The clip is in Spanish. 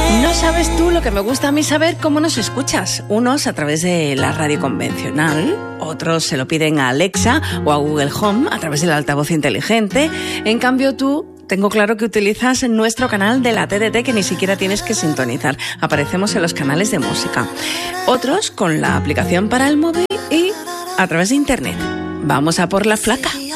No sabes tú lo que me gusta a mí saber cómo nos escuchas. Unos a través de la radio convencional, otros se lo piden a Alexa o a Google Home a través del altavoz inteligente. En cambio tú, tengo claro que utilizas nuestro canal de la TDT que ni siquiera tienes que sintonizar. Aparecemos en los canales de música. Otros con la aplicación para el móvil y a través de internet. Vamos a por la flaca.